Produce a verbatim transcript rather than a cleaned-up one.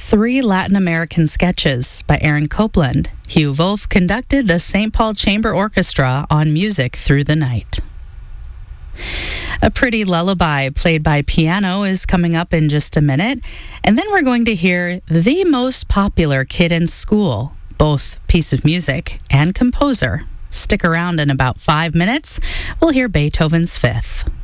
Three Latin American Sketches by Aaron Copland. Hugh Wolf conducted the Saint Paul Chamber Orchestra on Music Through the Night. A Pretty Lullaby played by piano is coming up in just a minute, and then we're going to hear The Most Popular Kid in School, both piece of music and composer. Stick around in about five minutes. We'll hear Beethoven's Fifth.